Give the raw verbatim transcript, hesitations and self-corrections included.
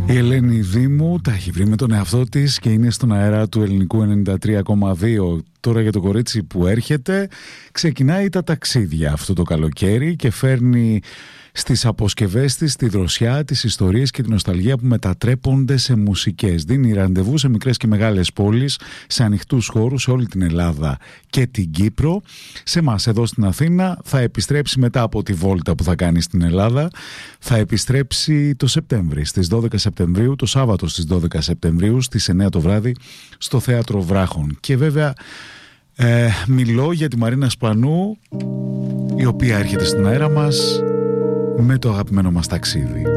Η Ελένη Δήμου τα έχει βρει με τον εαυτό της και είναι στον αέρα του Ελληνικού ενενήντα τρία κόμμα δύο. Τώρα για το κορίτσι που έρχεται, ξεκινάει τα ταξίδια αυτό το καλοκαίρι και φέρνει στις αποσκευές της τη δροσιά, τις ιστορίες και την νοσταλγία που μετατρέπονται σε μουσικές. Δίνει ραντεβού σε μικρές και μεγάλες πόλεις, σε ανοιχτούς χώρους, σε όλη την Ελλάδα και την Κύπρο. Σε εμάς εδώ στην Αθήνα θα επιστρέψει μετά από τη βόλτα που θα κάνει στην Ελλάδα. Θα επιστρέψει το Σεπτέμβρη, στις δώδεκα Σεπτεμβρίου, το Σάββατο στις δώδεκα Σεπτεμβρίου, στις εννέα το βράδυ, στο Θέατρο Βράχων. Και βέβαια ε, μιλώ για τη Μαρίνα Σπανού, η οποία έρχεται στην αέρα μας με το αγαπημένο μας ταξίδι.